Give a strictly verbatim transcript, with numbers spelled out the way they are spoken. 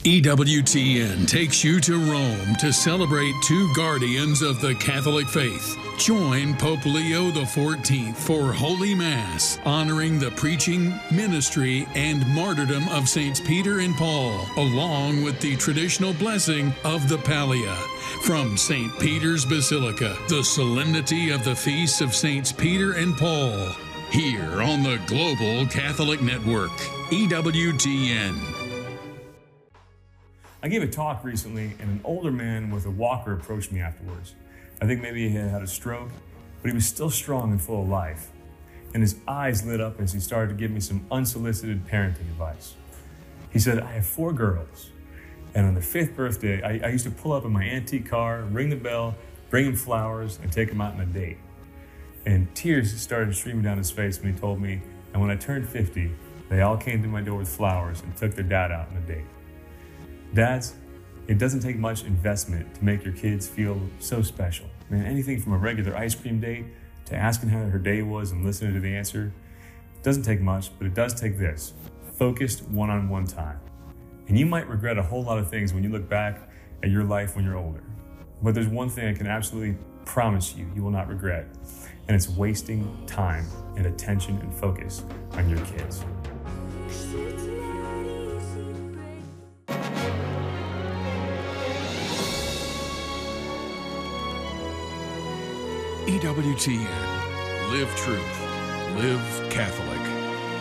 E W T N takes you to Rome to celebrate two guardians of the Catholic faith. Join Pope Leo the fourteenth for Holy Mass, honoring the preaching, ministry, and martyrdom of Saints Peter and Paul, along with the traditional blessing of the Pallia. From Saint Peter's Basilica, the solemnity of the feasts of Saints Peter and Paul. Here on the Global Catholic Network, E W T N. I gave a talk recently, and an older man with a walker approached me afterwards. I think maybe he had had a stroke, but he was still strong and full of life. And his eyes lit up as he started to give me some unsolicited parenting advice. He said, I have four girls, and on their fifth birthday, I, I used to pull up in my antique car, ring the bell, bring them flowers, and take them out on a date. And tears started streaming down his face when he told me, and when I turned fifty, they all came to my door with flowers and took their dad out on a date. Dads, it doesn't take much investment to make your kids feel so special. Man, anything from a regular ice cream date to asking how her day was and listening to the answer. It doesn't take much, but it does take this: focused one-on-one time. And you might regret a whole lot of things when you look back at your life when you're older. But there's one thing I can absolutely promise you you will not regret, and it's wasting time and attention and focus on your kids. E W T N. Live truth. Live Catholic.